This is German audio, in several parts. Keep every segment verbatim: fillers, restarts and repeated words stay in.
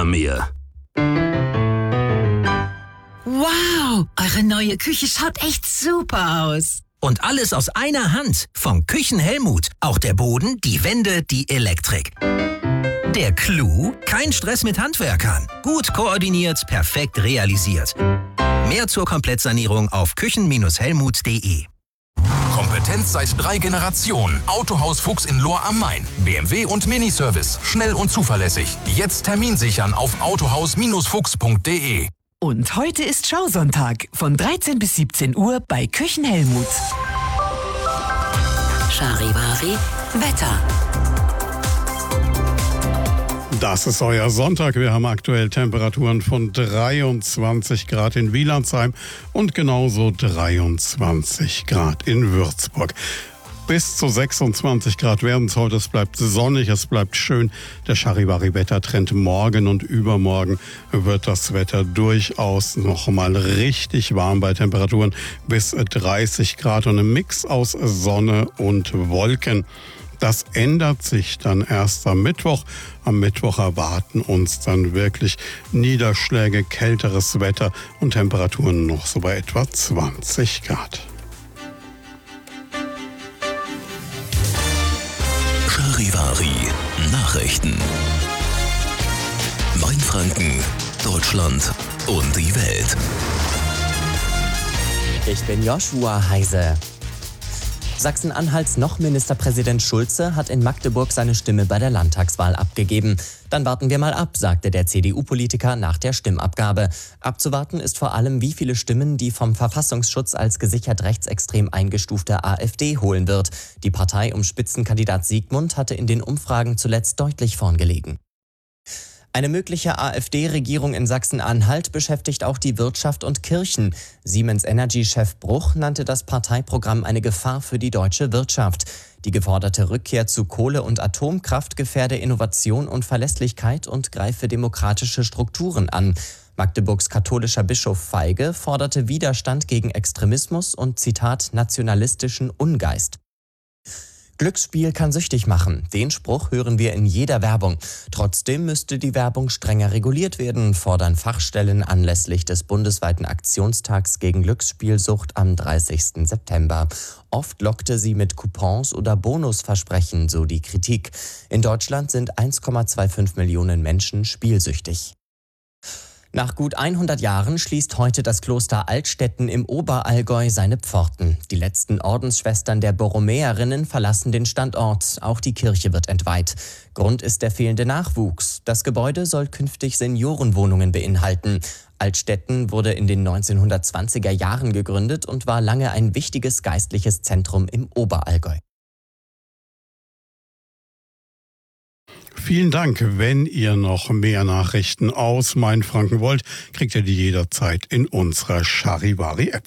Meer. Wow, eure neue Küche schaut echt super aus. Und alles aus einer Hand. Von Küchen Helmut. Auch der Boden, die Wände, die Elektrik. Der Clou? Kein Stress mit Handwerkern. Gut koordiniert, perfekt realisiert. Mehr zur Komplettsanierung auf küchen Helmut punkt de. Kompetenz seit drei Generationen. Autohaus Fuchs in Lohr am Main. B M W und Miniservice. Schnell und zuverlässig. Jetzt Termin sichern auf autohaus Fuchs punkt de. Und heute ist Schausonntag von dreizehn bis siebzehn Uhr bei Küchen Helmut. Charivari Wetter. Das ist euer Sonntag. Wir haben aktuell Temperaturen von dreiundzwanzig Grad in Wielandsheim und genauso dreiundzwanzig Grad in Würzburg. Bis zu sechsundzwanzig Grad werden es heute. Es bleibt sonnig, es bleibt schön. Der Charivari-Wettertrend morgen und übermorgen wird das Wetter durchaus noch mal richtig warm bei Temperaturen bis dreißig Grad und einem Mix aus Sonne und Wolken. Das ändert sich dann erst am Mittwoch. Am Mittwoch erwarten uns dann wirklich Niederschläge, kälteres Wetter und Temperaturen noch so bei etwa zwanzig Grad. Charivari Nachrichten. Mainfranken, Deutschland und die Welt. Ich bin Joshua Heise. Sachsen-Anhalts noch Ministerpräsident Schulze hat in Magdeburg seine Stimme bei der Landtagswahl abgegeben. Dann warten wir mal ab, sagte der C D U-Politiker nach der Stimmabgabe. Abzuwarten ist vor allem, wie viele Stimmen die vom Verfassungsschutz als gesichert rechtsextrem eingestufte AfD holen wird. Die Partei um Spitzenkandidat Siegmund hatte in den Umfragen zuletzt deutlich vorn gelegen. Eine mögliche AfD-Regierung in Sachsen-Anhalt beschäftigt auch die Wirtschaft und Kirchen. Siemens Energy-Chef Bruch nannte das Parteiprogramm eine Gefahr für die deutsche Wirtschaft. Die geforderte Rückkehr zu Kohle- und Atomkraft gefährde Innovation und Verlässlichkeit und greife demokratische Strukturen an. Magdeburgs katholischer Bischof Feige forderte Widerstand gegen Extremismus und, Zitat, nationalistischen Ungeist. Glücksspiel kann süchtig machen. Den Spruch hören wir in jeder Werbung. Trotzdem müsste die Werbung strenger reguliert werden, fordern Fachstellen anlässlich des bundesweiten Aktionstags gegen Glücksspielsucht am dreißigsten September. Oft lockte sie mit Coupons oder Bonusversprechen, so die Kritik. In Deutschland sind eins Komma fünfundzwanzig Millionen Menschen spielsüchtig. Nach gut hundert Jahren schließt heute das Kloster Altstetten im Oberallgäu seine Pforten. Die letzten Ordensschwestern der Borromäerinnen verlassen den Standort. Auch die Kirche wird entweiht. Grund ist der fehlende Nachwuchs. Das Gebäude soll künftig Seniorenwohnungen beinhalten. Altstetten wurde in den neunzehnhundertzwanziger Jahren gegründet und war lange ein wichtiges geistliches Zentrum im Oberallgäu. Vielen Dank. Wenn ihr noch mehr Nachrichten aus Mainfranken wollt, kriegt ihr die jederzeit in unserer Charivari-App.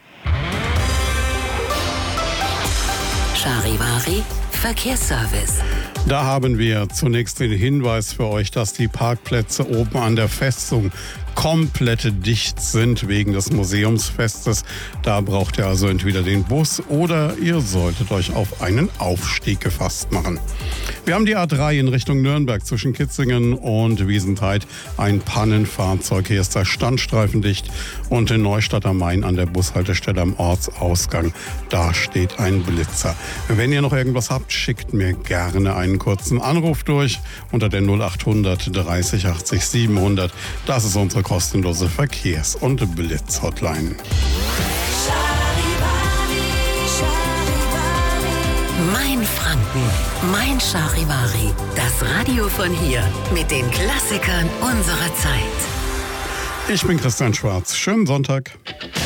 Charivari Verkehrsservice. Da haben wir zunächst den Hinweis für euch, dass die Parkplätze oben an der Festung komplett dicht sind wegen des Museumsfestes. Da braucht ihr also entweder den Bus oder ihr solltet euch auf einen Aufstieg gefasst machen. Wir haben die A drei in Richtung Nürnberg zwischen Kitzingen und Wiesentheid. Ein Pannenfahrzeug. Hier ist der Standstreifen dicht. Und in Neustadt am Main an der Bushaltestelle am Ortsausgang. Da steht ein Blitzer. Wenn ihr noch irgendwas habt, schickt mir gerne einen kurzen Anruf durch unter der null acht hundert dreißig achtzig siebenhundert. Das ist unsere kostenlose Verkehrs- und Blitz-Hotline. Mainfranken, mein Charivari. Das Radio von hier mit den Klassikern unserer Zeit. Ich bin Christian Schwarz. Schönen Sonntag.